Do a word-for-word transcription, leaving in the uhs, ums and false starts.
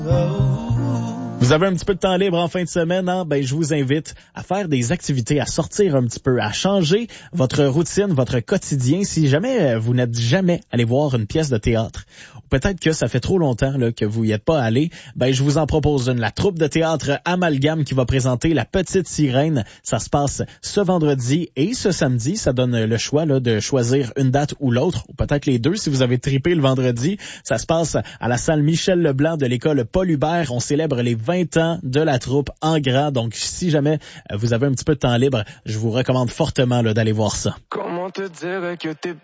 Vous avez un petit peu de temps libre en fin de semaine, hein? Ben, je vous invite à faire des activités, à sortir un petit peu, à changer votre routine, votre quotidien. Si jamais vous n'êtes jamais allé voir une pièce de théâtre, ou peut-être que ça fait trop longtemps là, que vous y êtes pas allé, ben, je vous en propose une. La troupe de théâtre Amalgame qui va présenter La Petite Sirène. Ça se passe ce vendredi et ce samedi. Ça donne le choix là, de choisir une date ou l'autre, ou peut-être les deux si vous avez trippé le vendredi. Ça se passe à la salle Michel Leblanc de l'école Paul Hubert. On célèbre les vingt ans de la troupe en grand. Donc, si jamais vous avez un petit peu de temps libre, je vous recommande fortement là, d'aller voir ça. Comment te dire que t'es